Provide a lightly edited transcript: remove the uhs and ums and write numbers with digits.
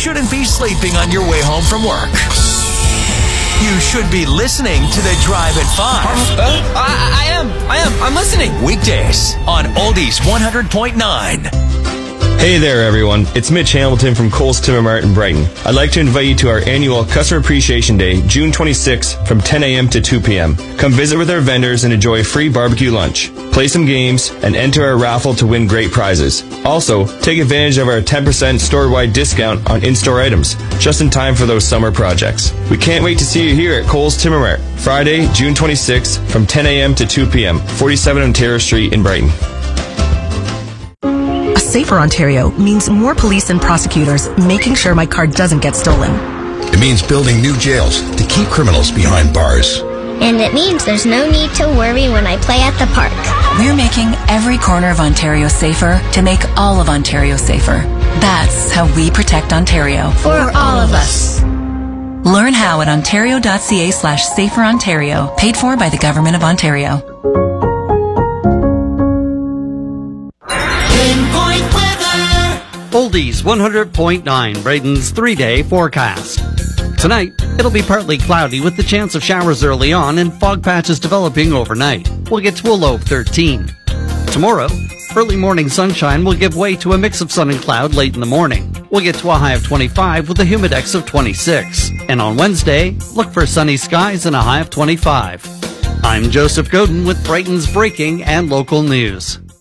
shouldn't be sleeping on your way home from work. You should be listening to The Drive at 5. I am. I'm listening. Weekdays on Oldies 100.9. Hey there, everyone. It's Mitch Hamilton from Coles Timber Mart in Brighton. I'd like to invite you to our annual Customer Appreciation Day, June 26th, from 10 a.m. to 2 p.m. Come visit with our vendors and enjoy free barbecue lunch. Play some games and enter our raffle to win great prizes. Also, take advantage of our 10% store-wide discount on in-store items, just in time for those summer projects. We can't wait to see you here at Coles Timber Mart, Friday, June 26th, from 10 a.m. to 2 p.m., 47 Ontario Street in Brighton. Safer Ontario means more police and prosecutors making sure my car doesn't get stolen. It means building new jails to keep criminals behind bars. And it means there's no need to worry when I play at the park. We're making every corner of Ontario safer to make all of Ontario safer. That's how we protect Ontario. For all of us. Learn how at ontario.ca/saferontario, paid for by the Government of Ontario. Oldies 100.9, Braden's 3-day forecast. Tonight, it'll be partly cloudy with the chance of showers early on and fog patches developing overnight. We'll get to a low of 13. Tomorrow, early morning sunshine will give way to a mix of sun and cloud late in the morning. We'll get to a high of 25 with a humidex of 26. And on Wednesday, look for sunny skies and a high of 25. I'm Joseph Godin with Brighton's breaking and local news.